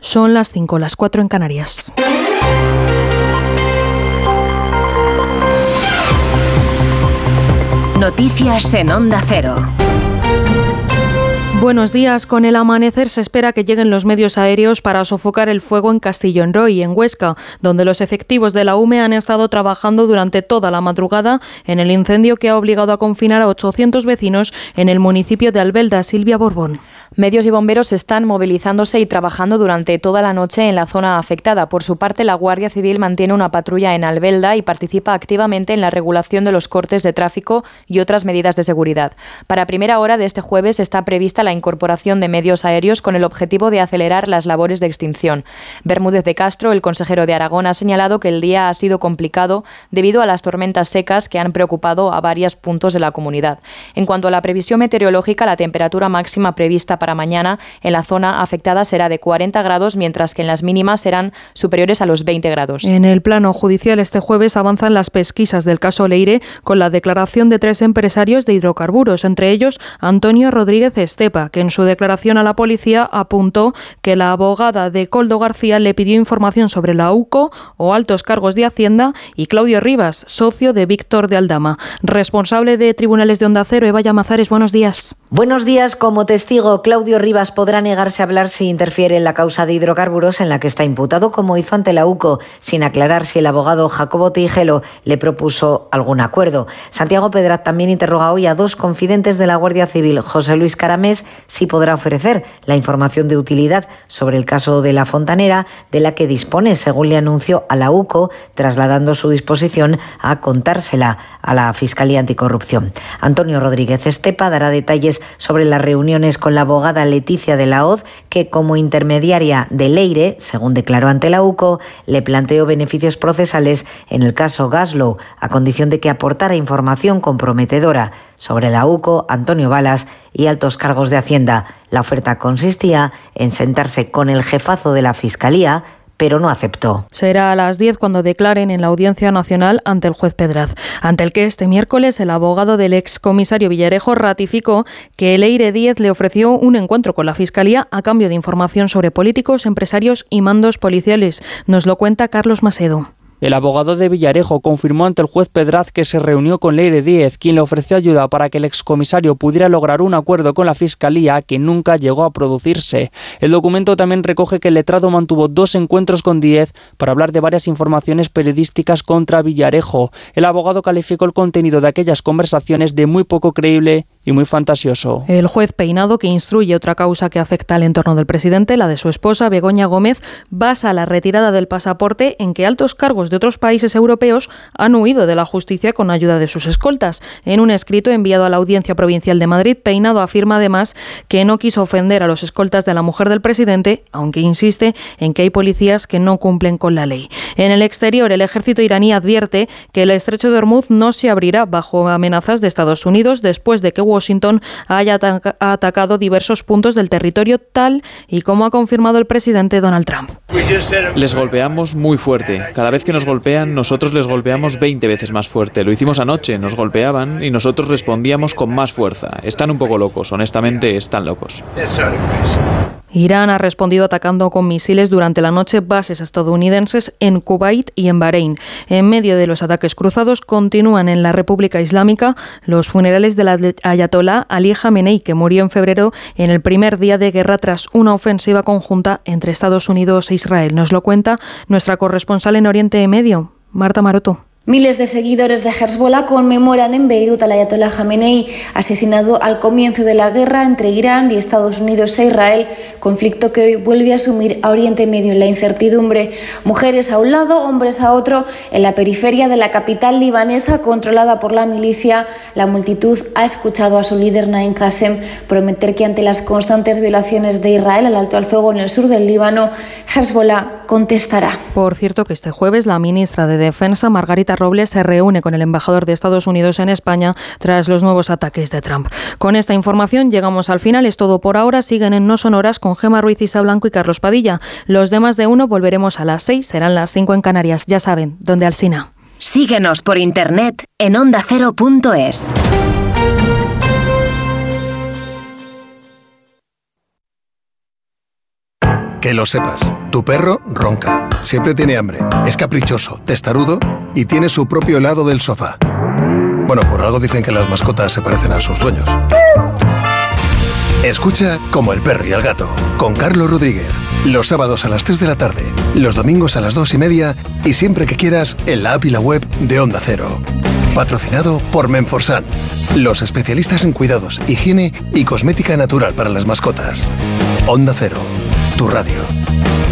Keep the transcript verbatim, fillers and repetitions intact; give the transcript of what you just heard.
Son las cinco, las cuatro en Canarias. Noticias en Onda Cero. Buenos días. Con el amanecer se espera que lleguen los medios aéreos para sofocar el fuego en Castellonroi, en Huesca, donde los efectivos de la U M E han estado trabajando durante toda la madrugada en el incendio que ha obligado a confinar a ochocientos vecinos en el municipio de Albelda. Silvia Borbón. Medios y bomberos están movilizándose y trabajando durante toda la noche en la zona afectada. Por su parte, la Guardia Civil mantiene una patrulla en Albelda y participa activamente en la regulación de los cortes de tráfico y otras medidas de seguridad. Para primera hora de este jueves está prevista la incorporación de medios aéreos con el objetivo de acelerar las labores de extinción. Bermúdez de Castro, el consejero de Aragón, ha señalado que el día ha sido complicado debido a las tormentas secas que han preocupado a varios puntos de la comunidad. En cuanto a la previsión meteorológica, la temperatura máxima prevista para mañana en la zona afectada será de cuarenta grados, mientras que en las mínimas serán superiores a los veinte grados. En el plano judicial, este jueves avanzan las pesquisas del caso Leire con la declaración de tres empresarios de hidrocarburos, entre ellos Antonio Rodríguez Estepa, que en su declaración a la policía apuntó que la abogada de Koldo García le pidió información sobre la U C O o altos cargos de Hacienda, y Claudio Rivas, socio de Víctor de Aldama. Responsable de Tribunales de Onda Cero, Eva Llamazares, buenos días. Buenos días. Como testigo, Claudio Rivas podrá negarse a hablar si interfiere en la causa de hidrocarburos en la que está imputado, como hizo ante la U C O, sin aclarar si el abogado Jacobo Tigelo le propuso algún acuerdo. Santiago Pedraz también interroga hoy a dos confidentes de la Guardia Civil. José Luis Caramés sí podrá ofrecer la información de utilidad sobre el caso de La Fontanera, de la que dispone, según le anunció a la U C O, trasladando su disposición a contársela a la Fiscalía Anticorrupción. Antonio Rodríguez Estepa dará detalles sobre las reuniones con la abogada Leticia de la Hoz, que como intermediaria de Leire, según declaró ante la U C O, le planteó beneficios procesales en el caso Gaslow, a condición de que aportara información comprometedora sobre la U C O, Antonio Balas y altos cargos de Hacienda. La oferta consistía en sentarse con el jefazo de la Fiscalía, pero no aceptó. Será a las diez cuando declaren en la Audiencia Nacional ante el juez Pedraz, ante el que este miércoles el abogado del excomisario Villarejo ratificó que Leire Díez le ofreció un encuentro con la Fiscalía a cambio de información sobre políticos, empresarios y mandos policiales. Nos lo cuenta Carlos Macedo. El abogado de Villarejo confirmó ante el juez Pedraz que se reunió con Leire Díez, quien le ofreció ayuda para que el excomisario pudiera lograr un acuerdo con la Fiscalía que nunca llegó a producirse. El documento también recoge que el letrado mantuvo dos encuentros con Díez para hablar de varias informaciones periodísticas contra Villarejo. El abogado calificó el contenido de aquellas conversaciones de muy poco creíble y muy fantasioso. El juez Peinado, que instruye otra causa que afecta al entorno del presidente, la de su esposa Begoña Gómez, basa la retirada del pasaporte en que altos cargos de otros países europeos han huido de la justicia con ayuda de sus escoltas. En un escrito enviado a la Audiencia Provincial de Madrid, Peinado afirma además que no quiso ofender a los escoltas de la mujer del presidente, aunque insiste en que hay policías que no cumplen con la ley. En el exterior, el ejército iraní advierte que el estrecho de Hormuz no se abrirá bajo amenazas de Estados Unidos después de que Washington haya ataca- atacado diversos puntos del territorio, tal y como ha confirmado el presidente Donald Trump. Les golpeamos muy fuerte. Cada vez que nos golpean, nosotros les golpeamos veinte veces más fuerte. Lo hicimos anoche, nos golpeaban y nosotros respondíamos con más fuerza. Están un poco locos, honestamente están locos. Irán ha respondido atacando con misiles durante la noche bases estadounidenses en Kuwait y en Bahrein. En medio de los ataques cruzados continúan en la República Islámica los funerales del ayatolá Ali Jamenei, que murió en febrero en el primer día de guerra tras una ofensiva conjunta entre Estados Unidos e Israel. Nos lo cuenta nuestra corresponsal en Oriente Medio, Marta Maroto. Miles de seguidores de Hezbollah conmemoran en Beirut al ayatolá Jamenei, asesinado al comienzo de la guerra entre Irán y Estados Unidos e Israel, conflicto que hoy vuelve a sumir a Oriente Medio en la incertidumbre. Mujeres a un lado, hombres a otro, en la periferia de la capital libanesa controlada por la milicia, la multitud ha escuchado a su líder Naim Qassem prometer que ante las constantes violaciones de Israel al alto al fuego en el sur del Líbano, Hezbollah contestará. Por cierto, que este jueves la ministra de Defensa, Margarita Robles, se reúne con el embajador de Estados Unidos en España tras los nuevos ataques de Trump. Con esta información llegamos al final. Es todo por ahora. Siguen en No Sonoras con Gemma Ruiz, Isa Blanco y Carlos Padilla. Los demás de uno volveremos a las seis, serán las cinco en Canarias. Ya saben, donde Alsina. Síguenos por internet en onda cero punto es. Que lo sepas, tu perro ronca, siempre tiene hambre, es caprichoso, testarudo y tiene su propio helado del sofá. Bueno, por algo dicen que las mascotas se parecen a sus dueños. Escucha Como el perro y el gato, con Carlos Rodríguez, los sábados a las tres de la tarde, los domingos a las dos y media y siempre que quieras en la app y la web de Onda Cero. Patrocinado por Menforsan, los especialistas en cuidados, higiene y cosmética natural para las mascotas. Onda Cero, tu radio.